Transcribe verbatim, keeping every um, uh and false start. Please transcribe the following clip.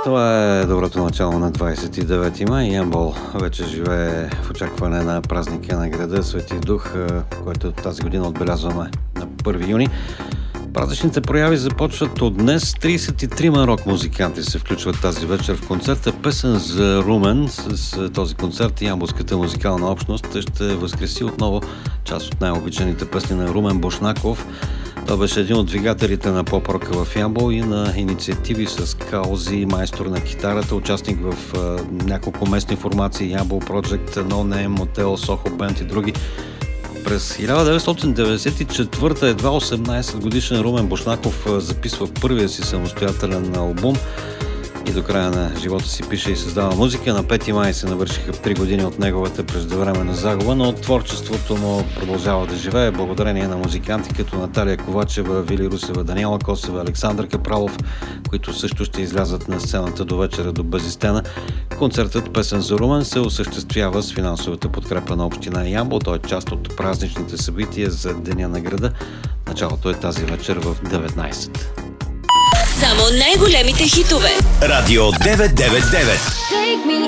Това е доброто начало на двадесет и девети май. Ямбол вече живее в очакване на празника на града Свети Дух, който тази година отбелязваме на първи юни. Празничните прояви започват от днес. тридесет и трима рок музиканти се включват тази вечер в концерта Песен за Румен. С този концерт ямболската музикална общност ще възкреси отново част от най-обичаните песни на Румен Бошнаков. Той беше един от двигателите на поп-рока в Ямбол и на инициативи с каузи, майстор на китарата, участник в а, няколко местни формации, Ямбол Project, No Name, Мотел, Сохо Бенд и други. През хиляда деветстотин деветдесет и четвърта, едва осемнадесет годишен Румен Бошнаков записва първия си самостоятелен албум и до края на живота си пише и създава музика. На пети май се навършиха три години от неговата преждевременна загуба, но творчеството му продължава да живее благодарение на музиканти като Наталия Ковачева, Вили Русева, Даниела Косева, Александър Капралов, които също ще излязат на сцената до вечера до Безистена. Концертът Песен за Румен се осъществява с финансовата подкрепа на община Ямбол. Той е част от празничните събития за Деня на града. Началото е тази вечер в деветнадесет. Само най-големите хитове. Радио деветстотин деветдесет и девет. Take me